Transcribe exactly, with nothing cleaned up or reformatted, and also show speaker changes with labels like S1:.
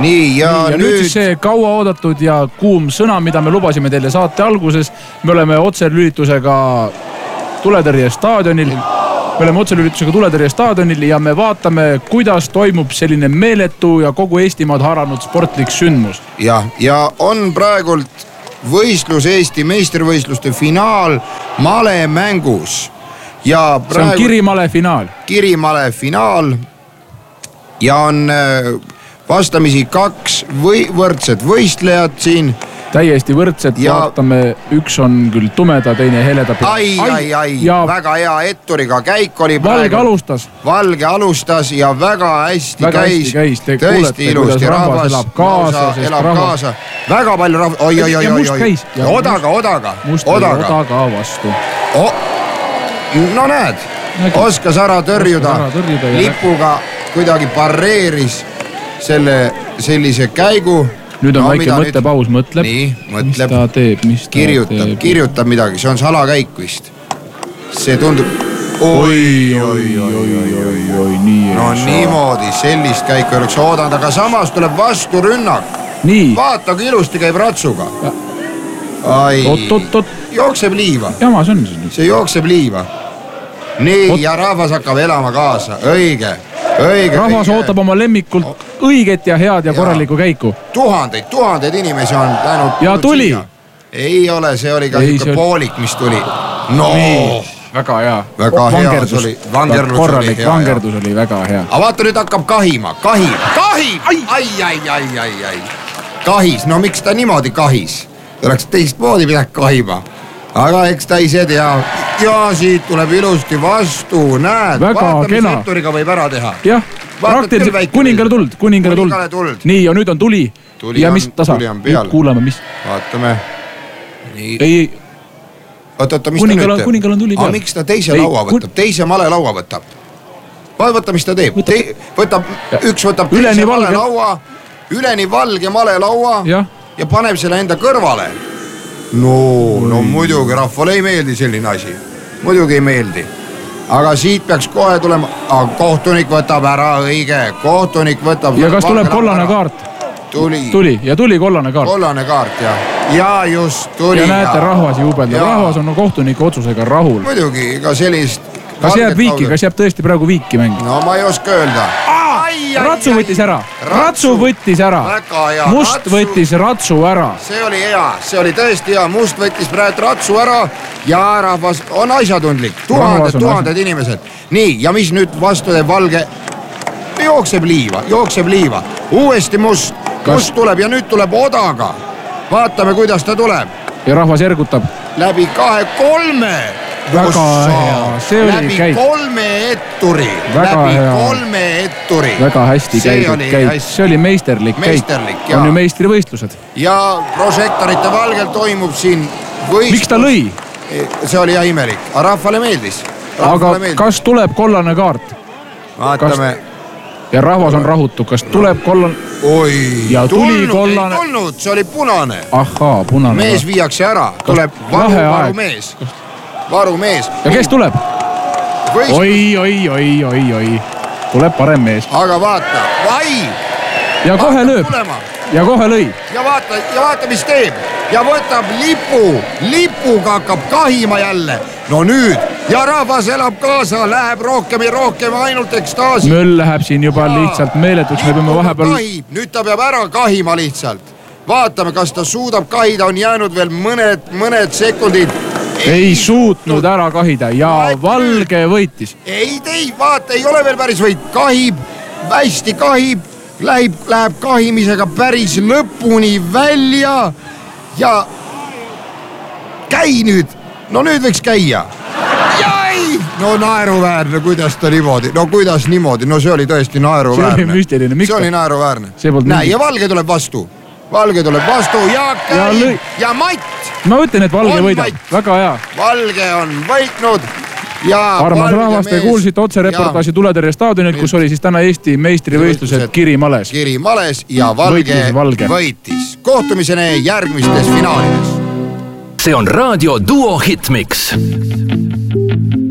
S1: nii, ja,
S2: nii, ja nüüd... nüüd siis see kaua oodatud ja kuum sõna, mida me lubasime teile saate alguses. Me oleme otselülitusega Tuletõrje staadionil. Me oleme otselülitusega Tuletõrje staadionil ja me vaatame, kuidas toimub selline meeletu ja kogu Eestimaad haranud sportlik sündmus.
S1: Ja, ja on praegult võistlus Eesti meistrivõistluste finaal male mängus. Ja praegu... See on Kirimale finaal. Kirimale finaal ja on vastamisi kaks või võrdsed võistlejad siin.
S2: Täiesti võrdsed, ja... vaatame, üks on küll tumeda, teine heleda.
S1: Ai, ai, ai, ja... väga hea etturiga käik oli
S2: praegu. Valge alustas.
S1: Valge alustas ja väga hästi
S2: väga
S1: käis.
S2: Hästi käis. Te
S1: tõesti
S2: kuulete,
S1: ilusti.
S2: Rahvas elab kaasa.
S1: Elab rahvas... kaasa. Väga palju rahvas. Oi, oi, oi, oi, oi. Odaga, odaga.
S2: Must oli odaga, odaga vastu.
S1: O... No näed, Nägi. oskas ära tõrjuda. Oskas ära tõrjuda lipuga kuidagi pareeris selle sellise käigu.
S2: Nüüd on no, väike mõttepaus, mõtleb.
S1: Nii, mõtleb.
S2: Mis ta teeb, mis ta
S1: kirjutab,
S2: teeb.
S1: Kirjutab midagi, see on salakäik vist. See tundub...
S2: Oi, oi, oi, oi, oi, oi, nii.
S1: No niimoodi, sellist käiku oleks oodanud, aga samas tuleb vastu rünnak.
S2: Nii.
S1: Vaata, kui ilusti käib ratsuga. Ja. Ai,
S2: ot, ot, ot.
S1: Jookseb liiva.
S2: Jama see on see.
S1: See jookseb liiva. Nii, ot. Ja rahvas hakkab elama kaasa. Õige. Õige,
S2: rahvas õige. Ootab oma lemmikult õiget ja head ja, ja korralikku käiku.
S1: Tuhandeid, tuhandeid inimesi on tänud.
S2: Ja tuli.
S1: Siia. Ei ole, see oli ka ei, see poolik, mis tuli. No.
S2: Nii, väga hea.
S1: Väga
S2: vangerdus.
S1: hea. Oli, vangerdus
S2: korralik
S1: oli hea.
S2: Vangerdus oli väga hea.
S1: Aga vaata, nüüd hakkab kahima. Kahim. Kahim. Ai, ai, ai, ai, ai, ai. Kahis. No miks ta niimoodi kahis? Ta oleks teist moodi midagi kahima. Aga eks ta ise tea. Ja siit tuleb ilusti vastu. Näed,
S2: väga
S1: vaata,
S2: kena.
S1: mis etturiga võib ära teha.
S2: Jah, praktiliselt kuningale tuld. Kuningale tuld.
S1: tuld.
S2: Nii, ja nüüd on tuli.
S1: tuli
S2: ja
S1: on,
S2: mis tasa? Nüüd kuulame, mis.
S1: Vaatame. Nii.
S2: Ei,
S1: oota, oota, mis
S2: kuningal,
S1: ta nüüd teeb?
S2: Kuningal on tuli peal.
S1: Aga miks ta teise ei, laua võtab? Kun... Teise male laua võtab. Vaata, mis ta teeb. Võtab, Te... võtab ja. Üks võtab
S2: üleni
S1: teise
S2: valge.
S1: male laua. Üleni valge male laua.
S2: Ja,
S1: ja paneb selle enda kõrvale. No, no muidugi rahvale ei meeldi selline asi. Muidugi ei meeldi. Aga siit peaks kohe tulema. Aga kohtunik võtab ära, õige. Kohtunik võtab.
S2: Ja kas tuleb kollane kaart?
S1: Tuli.
S2: Tuli ja tuli kollane kaart.
S1: Kollane kaart, ja. Ja just tuli.
S2: Ja näete, ja. Rahvas juubeldab. Rahvas on kohtuniku otsusega rahul.
S1: Muidugi, ega sellist...
S2: Kas jääb viiki, kas jääb tõesti praegu viiki mängi?
S1: No ma ei oska öelda.
S2: Ratsu võttis ära. Ratsu võttis ära. Must ratsu. Võttis ratsu ära.
S1: See oli hea, see oli tõesti hea. Must võttis praegu ratsu ära ja rahvas on asjatundlik. Tuhanded, tuhanded inimesed. Nii, ja mis nüüd vastu teeb valge? Jookseb liiva, jookseb liiva. Uuesti must. Kas... Must tuleb ja nüüd tuleb odaga. Vaatame, kuidas ta tuleb.
S2: Ja rahvas ergutab.
S1: Läbi kahe, kolme.
S2: Väga hea, see oli
S1: läbi
S2: käik.
S1: kolme etturi,
S2: väga
S1: läbi
S2: hea.
S1: kolme etturi.
S2: Väga hästi käidud käik, see oli meisterlik,
S1: meisterlik
S2: käik. On ju meistrivõistlused.
S1: Ja prožektorite valgel toimub siin võistlus.
S2: Miks ta lõi?
S1: See oli ja imelik, aga rahvale meeldis. Rahvale
S2: aga
S1: meeldis.
S2: Kas tuleb kollane kaart?
S1: Vaatame.
S2: Kas... Ja rahvas on rahutu, kas tuleb kollane?
S1: Oi,
S2: ja tuli
S1: tulnud,
S2: kollane...
S1: ei tulnud, see oli punane.
S2: Ahaa, punane.
S1: Mees viiakse ära, tuleb varu, varu mees. Varu mees.
S2: Ja kes tuleb?
S1: Võistlus.
S2: Oi, oi, oi, oi, oi. Tuleb parem mees.
S1: Aga vaata, vai.
S2: Ja kohe
S1: vaata
S2: lööb.
S1: Tulema.
S2: Ja kohe lõi.
S1: Ja vaata, ja vaata, mis teeb. Ja võtab lipu. Lipuga hakkab kahima jälle. No nüüd. Ja rahvas elab kaasa. Läheb rohkem ja rohkem ainult ekstaasi.
S2: Möll läheb siin juba ja. Lihtsalt meeletuks. Me peame vahepeal...
S1: Kahib. Nüüd ta peab ära kahima lihtsalt. Vaatame, kas ta suudab kahida. On jäänud veel mõned, mõned sekundid.
S2: Ei, ei suutnud ära kahida ja Vaat valge võitis.
S1: Ei tei, vaata, ei ole veel päris võit. Kahib, hästi kahib, läheb, läheb kahimisega päris lõpuni välja ja käi nüüd. No nüüd võiks käia. Jäi! No naeruväärne, kuidas ta niimoodi. No kuidas niimoodi? No see oli tõesti naeruväärne.
S2: See oli müstiline.
S1: See oli naeruväärne.
S2: Näe,
S1: ja valge tuleb vastu. Valge tuleb vastu ja käib ja, ja Matt.
S2: Ma ütlen, et valge võidab. Väga hea.
S1: Valge on võitnud ja
S2: armas rahvas, te kuulsite otse reportaaži Tuletõrje staadionil, kus oli siis täna Eesti meistrivõistlused Kirimales.
S1: Kirimales ja valge, valge võitis. Kohtumiseni järgmistes finaalides.
S3: See on Raadio Duo Hitmix.